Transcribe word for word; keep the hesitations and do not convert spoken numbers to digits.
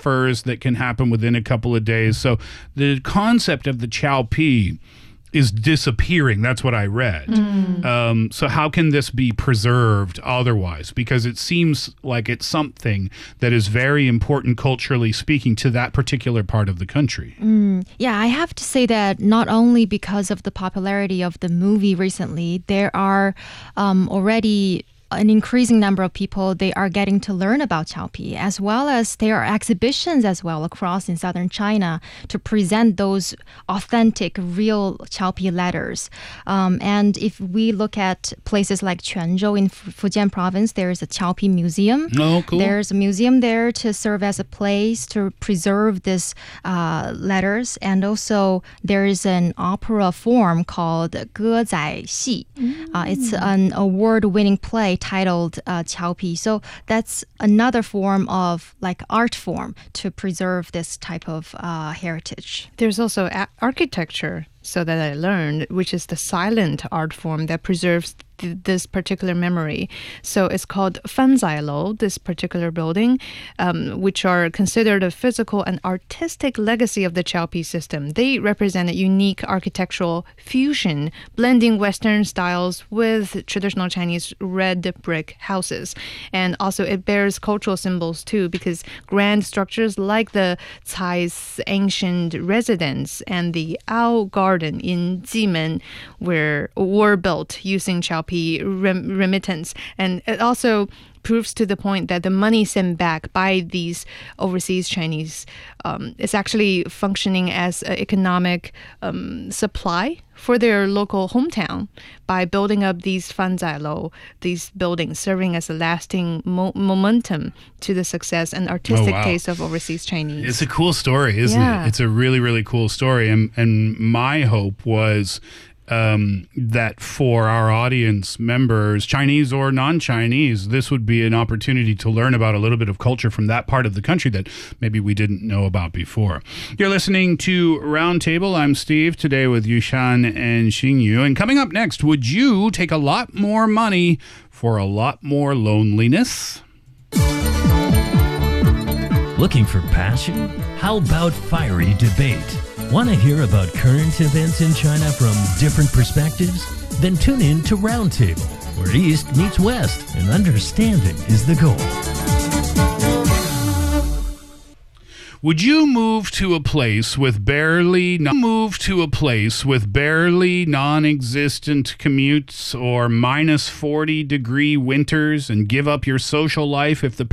transfers that can happen within a couple of days. So the concept of the Qiaopi is disappearing. That's what I read. Mm. Um, so how can this be preserved otherwise? Because it seems like it's something that is very important culturally speaking to that particular part of the country. Mm. Yeah, I have to say that not only because of the popularity of the movie recently, there are um, already an increasing number of people, they are getting to learn about Qiaopi, as well as there are exhibitions as well across in southern China to present those authentic, real Qiaopi letters. Um, and if we look at places like Quanzhou in Fujian province, there is a Qiaopi museum. Oh, cool. There's a museum there to serve as a place to preserve these uh, letters. And also there is an opera form called Ge Zai Xi. Mm. Uh, it's an award-winning play titled uh, Qiaopi. So that's another form of like art form to preserve this type of uh, heritage. There's also a- architecture, so that I learned, which is the silent art form that preserves th- this particular memory. So it's called Fanzailou, this particular building, um, which are considered a physical and artistic legacy of the Qiaopi system. They represent a unique architectural fusion, blending Western styles with traditional Chinese red brick houses. And also it bears cultural symbols too, because grand structures like the Cai's ancient residence and the Ao Garden in Jimen were, were built using Qiaopi rem- remittance. And it also proves to the point that the money sent back by these overseas Chinese um, is actually functioning as an economic um, supply for their local hometown by building up these fanzailou, these buildings, serving as a lasting mo- momentum to the success and artistic oh, wow. taste of overseas Chinese. It's a cool story, isn't yeah. it? It's a really, really cool story. And, and my hope was um, that for our audience members, Chinese or non-Chinese, this would be an opportunity to learn about a little bit of culture from that part of the country that maybe we didn't know about before. You're listening to Roundtable. I'm Steve, today with Yushan and Xingyu. And coming up next, would you take a lot more money for a lot more loneliness? Looking for passion? How about fiery debate? Want to hear about current events in China from different perspectives? Then tune in to Roundtable, where East meets West and understanding is the goal. Would you move to a place with barely non- move to a place with barely non-existent commutes or minus forty degree winters and give up your social life if the